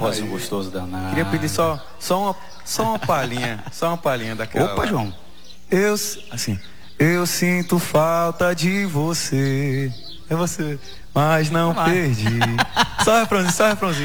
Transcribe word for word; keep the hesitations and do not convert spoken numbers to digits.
forrozinho gostoso danado. Queria pedir só, só, uma, só uma palhinha, só uma palhinha daquela. Opa, lá. João. Eu, assim, eu sinto falta de você. É você, mas não Vai. perdi. Só refrãozinho, só refrãozinho.